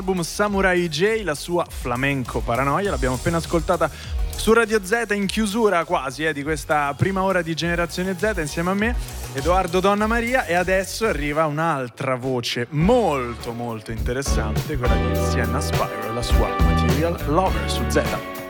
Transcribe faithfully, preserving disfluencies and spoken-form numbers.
dall'album Samurai J, la sua Flamenco Paranoia. L'abbiamo appena ascoltata su Radio Z in chiusura quasi eh, di questa prima ora di Generazione Z insieme a me, Edoardo Donna Maria, e adesso arriva un'altra voce molto molto interessante, quella di Sienna Spyro e la sua Material Lover su Z.